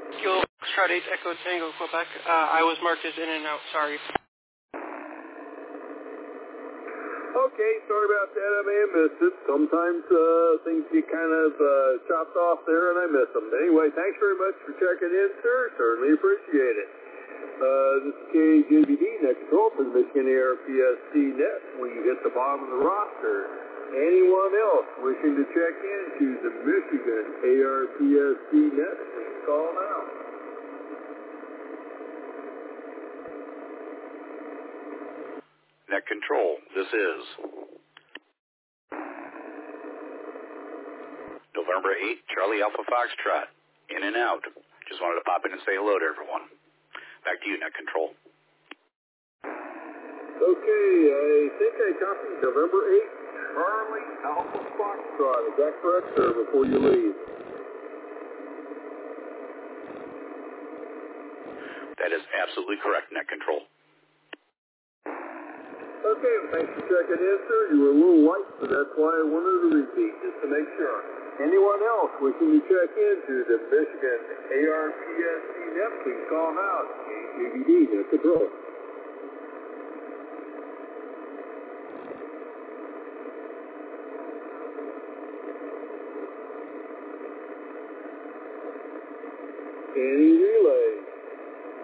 Kilo Foxtrot 8 Echo Tango, Quebec. I was marked as in and out, sorry. Okay, sorry about that. I may have missed it. Sometimes things get kind of chopped off there and I miss them. Anyway, thanks very much for checking in, sir. Certainly appreciate it. This is KJVD, net control for the Michigan ARPSC net. We hit the bottom of the roster. Anyone else wishing to check into the Michigan ARPSC net, please call now. Net control, this is November 8, Charlie Alpha Foxtrot, in and out. Just wanted to pop in and say hello to everyone. Back to you, net control. Okay, I think I copied November 8, Charlie Alpha Foxtrot. Is that correct, sir, before you leave? That is absolutely correct, net control. Okay, thanks for checking in, sir. You were a little light, so that's why I wanted to repeat, just to make sure. Anyone else wishing to check into the Michigan ARPSC net, please call now. KJVD, net control. Any relay.